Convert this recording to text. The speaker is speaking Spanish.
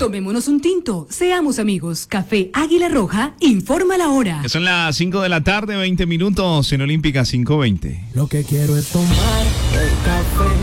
Tomémonos un tinto, seamos amigos. Café Águila Roja, informa la hora. Son las 5 de la tarde, 20 minutos en Olímpica 5:20. Lo que quiero es tomar el café.